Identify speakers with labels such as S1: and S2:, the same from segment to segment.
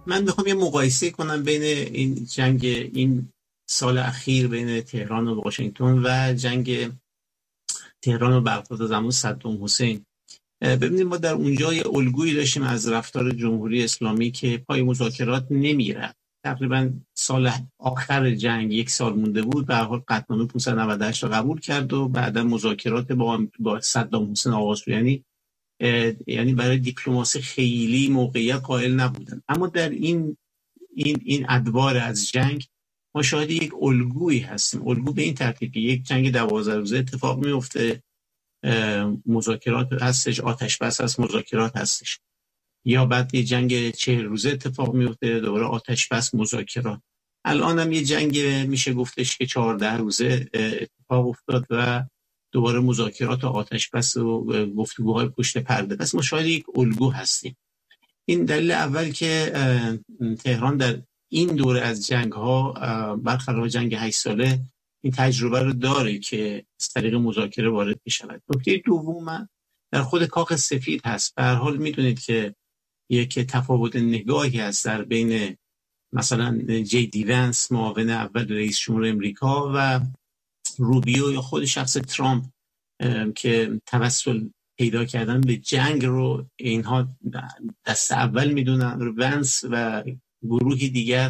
S1: من میخوام یه مقایسه کنم بین این جنگ این سال اخیر بین تهران و واشنگتن و جنگ تهران و بغداد زمان صدام حسین. ببینید ما در اونجا یه الگویی داشتیم از رفتار جمهوری اسلامی که پای مذاکرات نمیره. تقریبا سال آخر جنگ یک سال مونده بود، به هر حال قطعنامه 598 رو قبول کرد و بعدا مذاکرات با صدام حسین آغاز شد. یعنی برای دیپلماسی خیلی موقعیت قائل نبودن. اما در این ادوار از جنگ ما شاهد یک الگویی هستیم. الگو به این ترتیب که یک جنگ 12 روزه اتفاق میفته، مذاکرات هستش، آتش بس هست، مذاکرات هستش، یا بعد یه جنگ 40 روزه اتفاق میفته، دوباره آتش بس، مذاکرات. الان هم یه جنگ میشه گفتش که 14 روزه اتفاق افتاد و دوباره مذاکرات و آتش بس و گفتگوهای پشت پرده. پس ما شاید یک الگو هستیم. این دلیل اول که تهران در این دوره از جنگ ها برخلاف جنگ 8 ساله این تجربه رو داره که از طریق مذاکره وارد بشود. نکته دوم در خود کاخ سفید هست. به هر حال میدونید که یک تفاوت نگاهی هست در بین مثلا جی دی ونس معاون اول رئیس جمهور امریکا و روبیو یا خود شخص ترامپ که توسل پیدا کردن به جنگ رو اینها دست اول میدونن. ونس و گروهی دیگر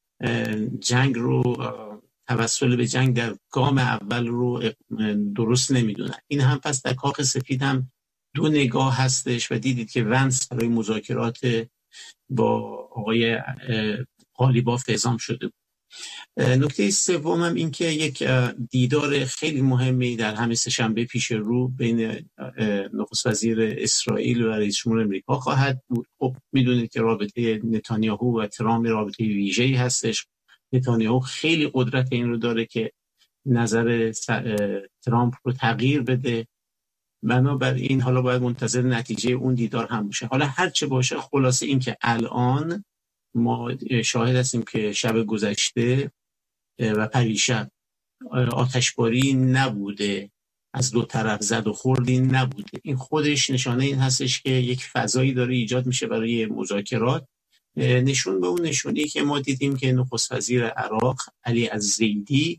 S1: جنگ رو توسل به جنگ در گام اول رو درست نمیدونن. این هم پس در کاخ سفید هم دو نگاه هستش و دیدید که ونس برای مذاکرات با آقای قالیباف اعزام شده بود. نکته سوم هم این که یک دیدار خیلی مهمی در همین سه‌شنبه پیش رو بین نخست وزیر اسرائیل و رئیس جمهور امریکا خواهد بود. خب میدونید که رابطه نتانیاهو و ترامپ رابطه ویژه‌ای هستش. نتانیاهو خیلی قدرت این رو داره که نظر ترامپ رو تغییر بده. بنابراین حالا باید منتظر نتیجه اون دیدار هم باشه. حالا هر چه باشه، خلاصه این که الان ما شاهد هستیم که شب گذشته و پریشب آتشباری نبوده، از دو طرف زد و خوردی نبوده. این خودش نشانه این هستش که یک فضایی داره ایجاد میشه برای مذاکرات. نشون به اون نشونی که ما دیدیم که نخست وزیر عراق علی الزیدی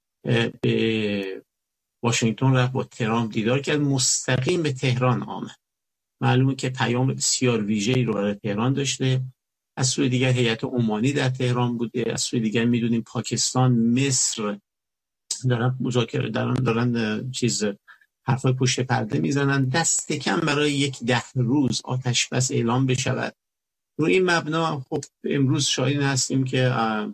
S1: به واشنگتن رفت، با ترامپ دیدار کرد، مستقیم به تهران آمد. معلومه که پیام بسیار ویژه‌ای رو برای تهران داشته. از سوی دیگر هیئت عمانی در تهران بوده. از سوی دیگر میدونیم پاکستان، مصر دارن مذاکره دارن حرفای پشت پرده میزنن. دست کم برای یک 10 روز آتش بس اعلام بشود. رو این مبنا خب امروز شاهد هستیم که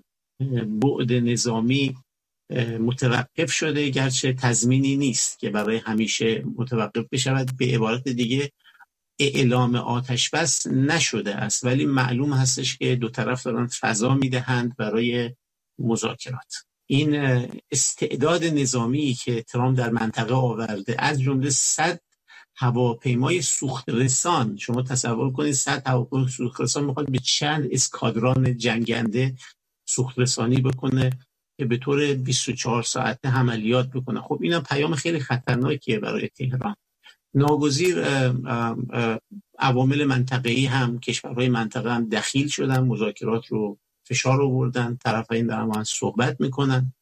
S1: بعد نظامی متوقف شده، گرچه تضمینی نیست که برای همیشه متوقف بشود. به عبارت دیگه اعلام آتش بس نشده است، ولی معلوم هستش که دو طرف دارن فضا میدهند برای مذاکرات. این استعداد نظامی که ترامپ در منطقه آورده، از جمله 100 هواپیمای سوخت رسان، شما تصور کنید 100 هواپیمای سوخت رسان میخواد به چند اسکادران جنگنده سوخت رسانی بکنه که به طور 24 ساعته عملیات بکنه. خب اینا پیام خیلی خطرناکیه برای تهران. ناگزیر عوامل منطقه‌ای هم، کشورهای منطقه هم دخیل شدن، مذاکرات رو فشار آوردن، طرفین دارن صحبت میکنن.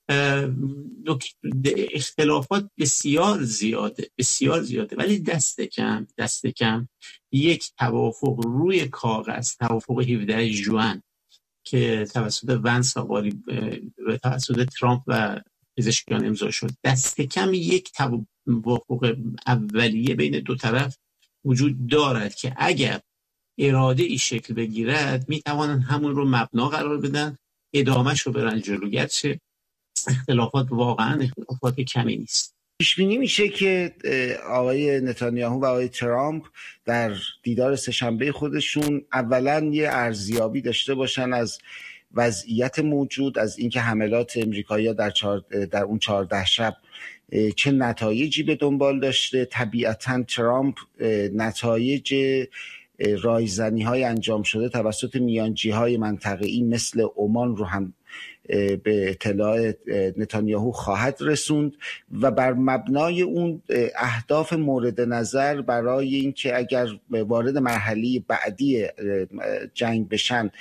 S1: اختلافات بسیار زیاده، ولی دست کم یک توافق روی کاغذ، توافق 17 ژوئن که توسط ونس و توسط ترامپ و پزشکیان امضا شد، دست کم یک توافق اولیه بین دو طرف وجود دارد که اگر اراده ای شکل بگیرد میتوانند همون رو مبنا قرار بدن، ادامهش رو برن جلو. گرچه اختلافات واقعا اختلافات کمی نیست.
S2: پیش بینی میشه که آقای نتانیاهو و آقای ترامپ در دیدار سه‌شنبه خودشون اولا یه ارزیابی داشته باشن از وضعیت موجود، از اینکه حملات امریکایی‌ها در اون 14 شب چه نتایجی به دنبال داشته. طبیعتاً ترامپ نتایج رایزنی‌های انجام شده توسط میانجی‌های منطقه‌ای مثل عمان رو هم به اطلاع نتانیاهو خواهد رسوند و بر مبنای اون اهداف مورد نظر برای اینکه اگر وارد مرحله بعدی جنگ بشن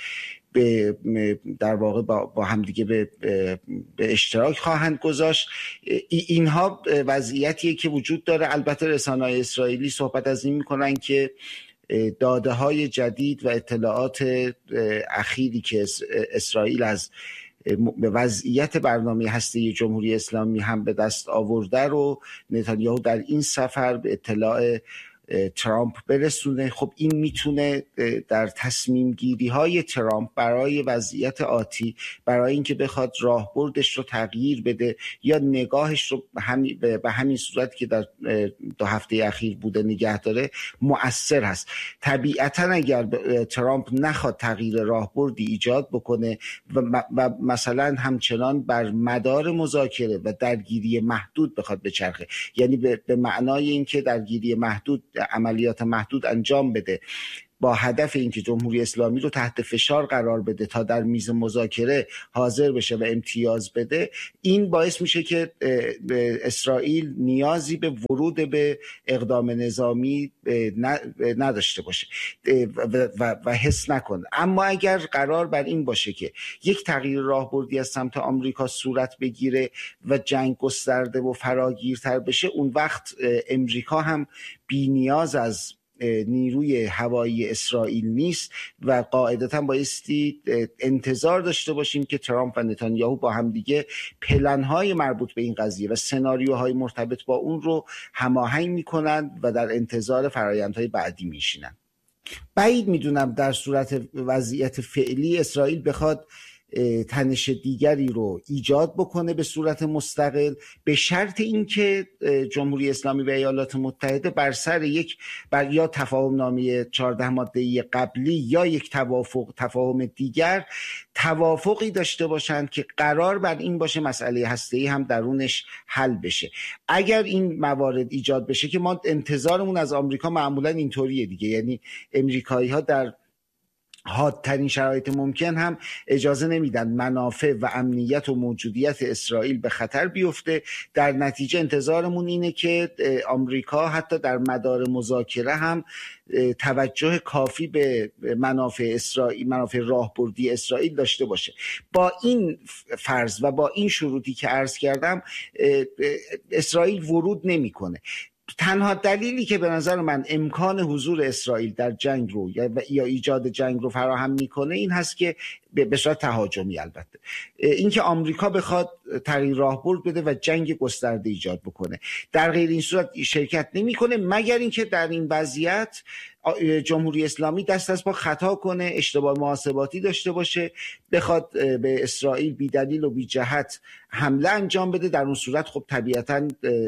S2: در واقع با همدیگه به اشتراک خواهند گذاشت. اینها وضعیتیه که وجود داره. البته رسانه‌های اسرائیلی صحبت از این میکنن که داده های جدید و اطلاعات اخیری که اسرائیل از به وضعیت برنامه هسته‌ای جمهوری اسلامی هم به دست آورده رو نتانیاهو در این سفر به اطلاع ترامپ برسونه. خب این میتونه در تصمیم گیری های ترامپ برای وضعیت آتی، برای اینکه بخواد راهبردش رو تغییر بده یا نگاهش رو به همین صورت که در 2 هفته اخیر بوده نگه داره، مؤثر هست. طبیعتا اگر ترامپ نخواد تغییر راهبردی ایجاد بکنه و مثلا همچنان بر مدار مذاکره و درگیری محدود بخواد بچرخه، یعنی به معنای اینکه درگیری محدود، عملیات محدود انجام بده با هدف اینکه جمهوری اسلامی رو تحت فشار قرار بده تا در میز مذاکره حاضر بشه و امتیاز بده، این باعث میشه که اسرائیل نیازی به ورود به اقدام نظامی نداشته باشه و حس نکنه. اما اگر قرار بر این باشه که یک تغییر راهبردی از سمت آمریکا صورت بگیره و جنگ گسترده و فراگیرتر بشه، اون وقت امریکا هم بی‌نیاز از نیروی هوایی اسرائیل نیست و قاعدتا بایستی انتظار داشته باشیم که ترامپ و نتانیاهو با هم دیگه پلن‌های مربوط به این قضیه و سناریوهای مرتبط با اون رو هماهنگ میکنن و در انتظار فرآیندهای بعدی میشینن. بعید میدونم در صورت وضعیت فعلی اسرائیل بخواد تنش دیگری رو ایجاد بکنه به صورت مستقل، به شرط اینکه جمهوری اسلامی و ایالات متحده بر سر یا تفاهم نامه 14 ماده‌ای قبلی یا یک تفاهم دیگر توافقی داشته باشند که قرار بر این باشه مسئله هسته‌ای هم درونش حل بشه. اگر این موارد ایجاد بشه که ما انتظارمون از آمریکا معمولا اینطوریه دیگه، یعنی امریکایی‌ها در حادترین شرایط ممکن هم اجازه نمیدن منافع و امنیت و موجودیت اسرائیل به خطر بیفته. در نتیجه انتظارمون اینه که آمریکا حتی در مدار مذاکره هم توجه کافی به منافع اسرائیل، منافع راهبردی اسرائیل داشته باشه. با این فرض و با این شروطی که عرض کردم اسرائیل ورود نمیکنه. تنها دلیلی که به نظر من امکان حضور اسرائیل در جنگ رو یا ایجاد جنگ رو فراهم میکنه این هست که به صورت تهاجمی، البته اینکه آمریکا بخواد تغییر راهبرد بده و جنگ گسترده ایجاد بکنه. در غیر این صورت شرکت نمیکنه، مگر اینکه در این وضعیت جمهوری اسلامی دست از پا خطا کنه، اشتباه محاسباتی داشته باشه، بخواد به اسرائیل بی دلیل و بی جهت حمله انجام بده. در اون صورت خب طبیعتاً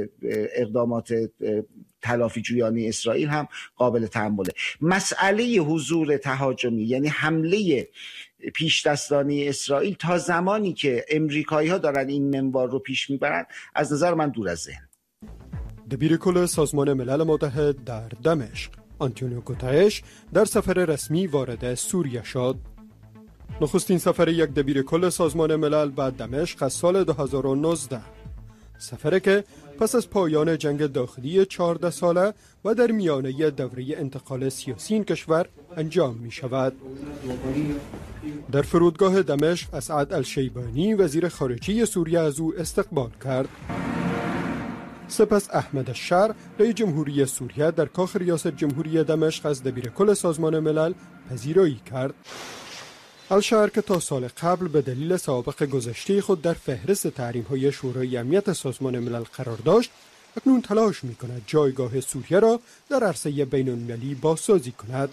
S2: اقدامات تلافی جویانه اسرائیل هم قابل تحمله. مسئله حضور تهاجمی یعنی حمله پیش دستانه اسرائیل تا زمانی که امریکایی‌ها دارن این منوال رو پیش میبرن از نظر من دور از ذهن.
S3: دبیر کل سازمان ملل متحد در دمشق آنتونیو گوترش در سفر رسمی وارد سوریه شد. نخستین سفر یک دبیر کل سازمان ملل به دمشق از سال 2019، سفری که پس از پایان جنگ داخلی 14 ساله و در میانه دوره انتقال سیاسی این کشور انجام می شود. در فرودگاه دمشق اسعد الشیبانی وزیر خارجه سوریه از او استقبال کرد. سپس احمد الشر رئیس جمهوری سوریه در کاخ ریاست جمهوری دمشق از دبیر کل سازمان ملل پذیرایی کرد. الشر که تا سال قبل به دلیل سابقه گذشته خود در فهرست تحریم‌های شورای امنیت سازمان ملل قرار داشت، اکنون تلاش می‌کند جایگاه سوریه را در عرصه بین‌المللی بازسازی کند.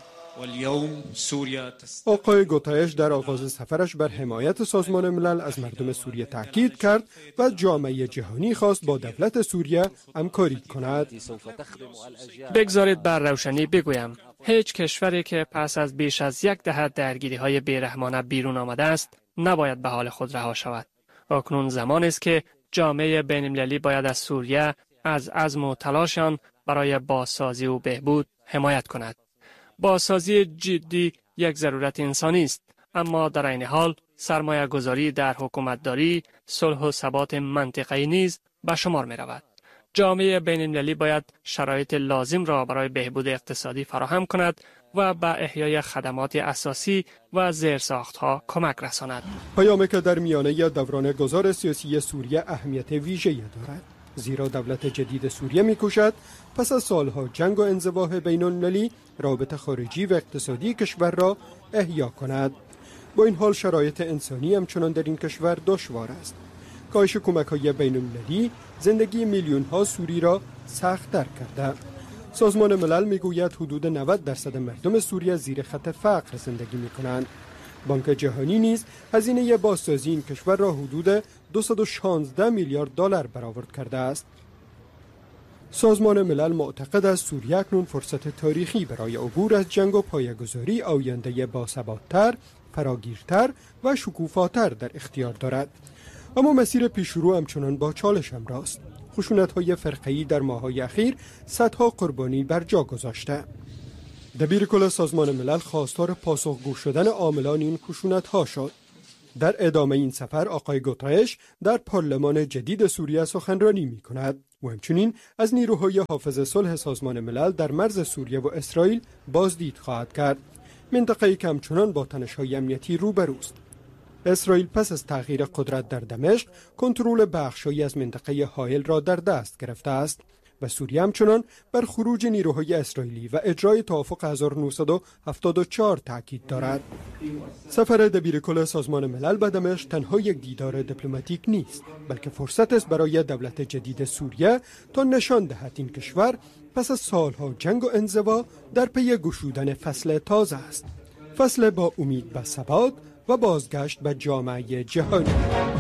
S3: آقای گوترش در آغاز سفرش بر حمایت سازمان ملل از مردم سوریه تاکید کرد و جامعه جهانی خواست با دولت سوریه همکاری کند.
S4: بگذارید بر روشنی بگویم، هیچ کشوری که پس از بیش از 10 دهه درگیری‌های بیرحمانه بیرون آمده است نباید به حال خود رها شود. اکنون زمان است که جامعه بین‌المللی باید از سوریه از عزم و تلاشان برای بازسازی و بهبود حمایت کند. بازسازی جدی یک ضرورت انسانی است، اما در این حال سرمایه گذاری در حکومتداری، صلح و ثبات منطقه‌ای نیز به شمار می رود. جامعه بین المللی باید شرایط لازم را برای بهبود اقتصادی فراهم کند و به احیای خدمات اساسی و زیرساختها کمک رساند.
S3: پیامی که در میانه دوران گذار سیاسی سوریه اهمیت ویژه‌ای دارد، زیرا دولت جدید سوریه می‌کوشد پس از سالها جنگ و انزوا بین‌المللی رابطه خارجی و اقتصادی کشور را احیا کند. با این حال شرایط انسانی همچنان در این کشور دشوار است. کاهش کمک‌های بین‌المللی زندگی میلیون‌ها سوری را سخت‌تر کرده. سازمان ملل میگوید حدود 90% مردم سوریه زیر خط فقر زندگی می‌کنند. بانک جهانی نیز هزینه بازسازی این کشور را حدود 216 میلیارد دلار برآورد کرده است. سازمان ملل معتقد است سوریه اکنون فرصت تاریخی برای عبور از جنگ و پایه‌گذاری آینده باثبات‌تر، فراگیرتر و شکوفاتر در اختیار دارد. اما مسیر پیشرو همچنان با چالش همراست. خشونت‌های فرقه‌ای در ماه‌های اخیر صدها قربانی بر جا گذاشته. دبیرکل سازمان ملل خواستار پاسخگو شدن عاملان این خشونت‌ها شد. در ادامه این سفر آقای گوترش در پارلمان جدید سوریه سخنرانی می‌کند و همچنین از نیروهای حافظ صلح سازمان ملل در مرز سوریه و اسرائیل بازدید خواهد کرد. منطقه‌ای که همچنان با تنش‌های امنیتی روبروست. اسرائیل پس از تغییر قدرت در دمشق کنترل بخش‌هایی از منطقه حائل را در دست گرفته است و سوریه همچنان بر خروج نیروهای اسرائیلی و اجرای توافق 1974 تاکید دارد. سفر دبیرکل سازمان ملل به دمشق تنها یک دیدار دیپلماتیک نیست، بلکه فرصت است برای دولت جدید سوریه تا نشان دهد این کشور پس از سالها جنگ و انزوا در پی گشودن فصل تازه است. فصل با امید به ثبات و بازگشت به جامعه جهانی.